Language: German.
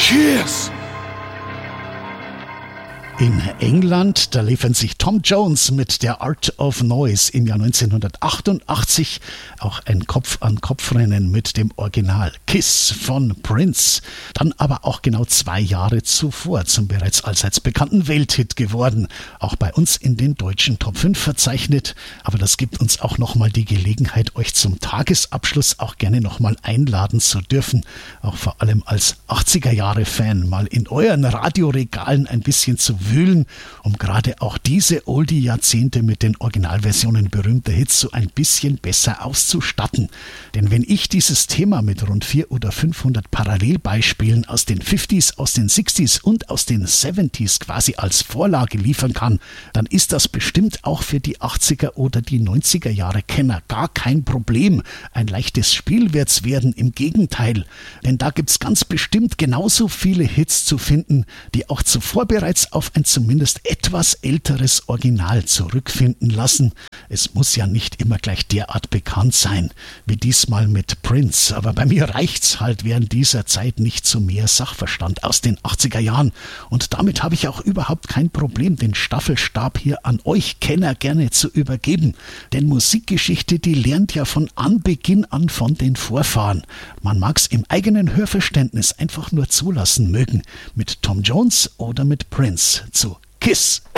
Kiss! In England, da liefern sich Tom Jones mit der Art of Noise im Jahr 1988 auch ein Kopf-an-Kopf-Rennen mit dem Original Kiss von Prince. Dann aber auch genau 2 Jahre zuvor zum bereits allseits bekannten Welthit geworden. Auch bei uns in den deutschen Top 5 verzeichnet. Aber das gibt uns auch nochmal die Gelegenheit, euch zum Tagesabschluss auch gerne nochmal einladen zu dürfen. Auch vor allem als 80er-Jahre-Fan mal in euren Radioregalen ein bisschen zu wühlen, um gerade auch diese Oldie-Jahrzehnte mit den Originalversionen berühmter Hits so ein bisschen besser auszustatten. Denn wenn ich dieses Thema mit rund 400 oder 500 Parallelbeispielen aus den 50s, aus den 60s und aus den 70s quasi als Vorlage liefern kann, dann ist das bestimmt auch für die 80er oder die 90er Jahre Kenner gar kein Problem. Ein leichtes Spiel wird's werden, im Gegenteil. Denn da gibt's ganz bestimmt genauso viele Hits zu finden, die auch zuvor bereits auf ein zumindest etwas älteres Original zurückfinden lassen. Es muss ja nicht immer gleich derart bekannt sein, wie diesmal mit Prince. Aber bei mir reicht's halt während dieser Zeit nicht zu mehr Sachverstand aus den 80er Jahren. Und damit habe ich auch überhaupt kein Problem, den Staffelstab hier an euch Kenner gerne zu übergeben. Denn Musikgeschichte, die lernt ja von Anbeginn an von den Vorfahren. Man mag's im eigenen Hörverständnis einfach nur zulassen mögen. Mit Tom Jones oder mit Prince zu Kiss.